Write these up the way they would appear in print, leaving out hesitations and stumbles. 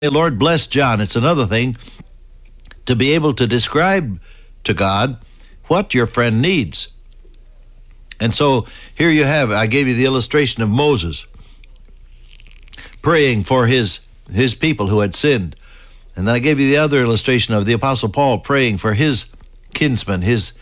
Lord bless John. It's another thing to be able to describe to God what your friend needs. And so here you have, I gave you the illustration of Moses praying for his people who had sinned. And then I gave you the other illustration of the Apostle Paul praying for his kinsmen, his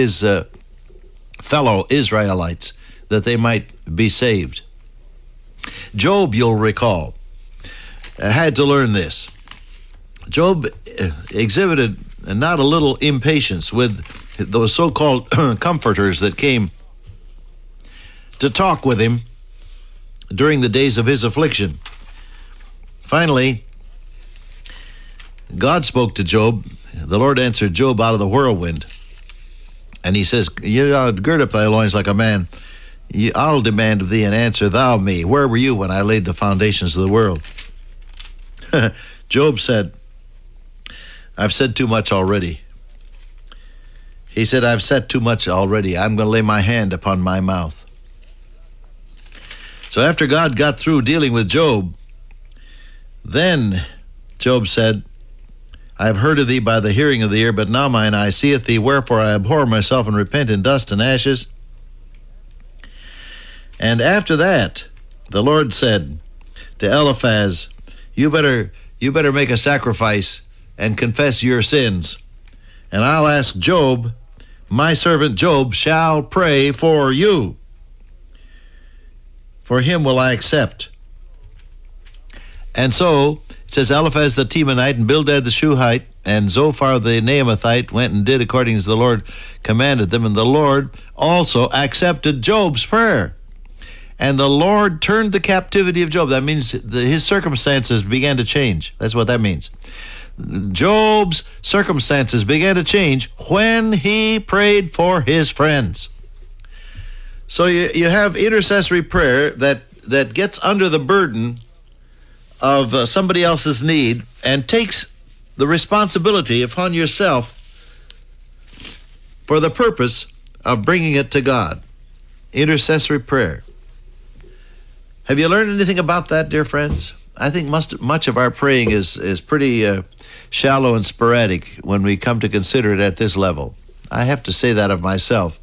fellow Israelites, that they might be saved. Job, you'll recall, had to learn this. Job exhibited not a little impatience with those so-called comforters that came to talk with him during the days of his affliction. Finally, God spoke to Job. The Lord answered Job out of the whirlwind. And he says, gird up thy loins like a man. I'll demand of thee, and answer thou me. Where were you when I laid the foundations of the world? Job said, I've said too much already. He said, I've said too much already. I'm going to lay my hand upon my mouth. So after God got through dealing with Job, then Job said, I have heard of thee by the hearing of the ear, but now mine eye seeth thee. Wherefore I abhor myself and repent in dust and ashes. And after that, the Lord said to Eliphaz, you better make a sacrifice and confess your sins. And I'll ask Job, my servant Job shall pray for you. For him will I accept. And so, it says, Eliphaz the Temanite and Bildad the Shuhite and Zophar the Naamathite went and did according as the Lord commanded them. And the Lord also accepted Job's prayer. And the Lord turned the captivity of Job. That means his circumstances began to change. That's what that means. Job's circumstances began to change when he prayed for his friends. So you have intercessory prayer that gets under the burden of somebody else's need and takes the responsibility upon yourself for the purpose of bringing it to God. Intercessory prayer. Have you learned anything about that, dear friends? I think much of our praying is pretty shallow and sporadic when we come to consider it at this level. I have to say that of myself.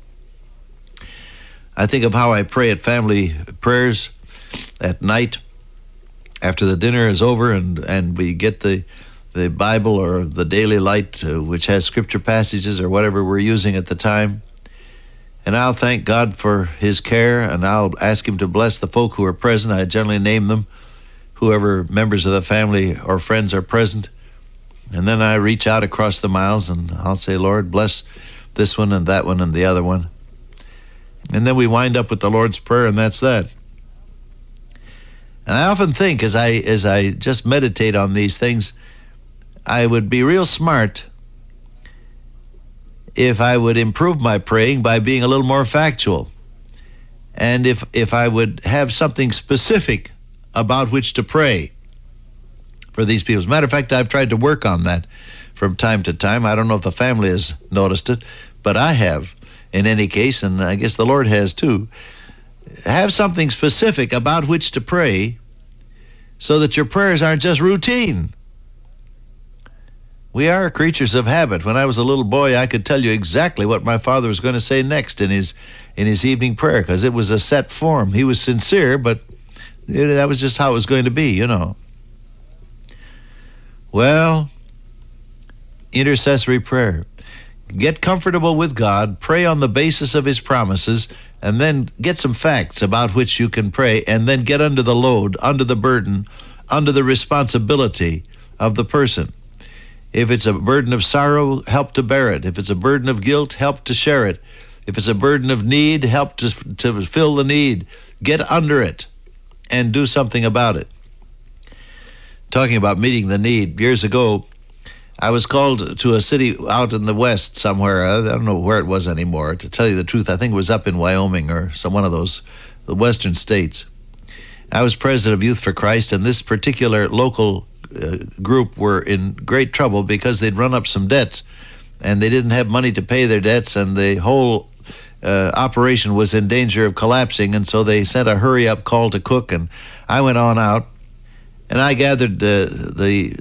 I think of how I pray at family prayers at night after the dinner is over and we get the Bible or the Daily Light, which has scripture passages or whatever we're using at the time. And I'll thank God for his care, and I'll ask him to bless the folk who are present. I generally name them, whoever members of the family or friends are present. And then I reach out across the miles, and I'll say, Lord, bless this one and that one and the other one. And then we wind up with the Lord's Prayer, and that's that. And I often think, as I just meditate on these things, I would be real smart if I would improve my praying by being a little more factual. And if I would have something specific about which to pray for these people. As a matter of fact, I've tried to work on that from time to time. I don't know if the family has noticed it, but I have in any case, and I guess the Lord has too. Have something specific about which to pray so that your prayers aren't just routine. We are creatures of habit. When I was a little boy, I could tell you exactly what my father was going to say next in his evening prayer, because it was a set form. He was sincere, but that was just how it was going to be, you know. Well, intercessory prayer. Get comfortable with God, pray on the basis of his promises, and then get some facts about which you can pray, and then get under the load, under the burden, under the responsibility of the person. If it's a burden of sorrow, help to bear it. If it's a burden of guilt, help to share it. If it's a burden of need, help to fill the need. Get under it and do something about it. Talking about meeting the need, years ago, I was called to a city out in the west somewhere. I don't know where it was anymore. To tell you the truth, I think it was up in Wyoming or one of those, the western states. I was president of Youth for Christ, and this particular local group were in great trouble because they'd run up some debts and they didn't have money to pay their debts, and the whole operation was in danger of collapsing, and so they sent a hurry-up call to Cook, and I went on out And I gathered the